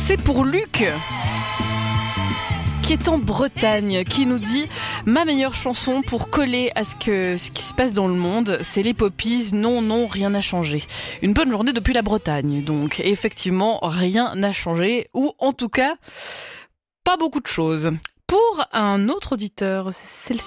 C'est pour Luc, qui est en Bretagne, qui nous dit « Ma meilleure chanson pour coller à ce qui se passe dans le monde, c'est les Poppies, non, rien n'a changé. » Une bonne journée depuis la Bretagne, donc. Et effectivement, rien n'a changé, ou en tout cas, pas beaucoup de choses. Pour un autre auditeur, c'est celle-ci.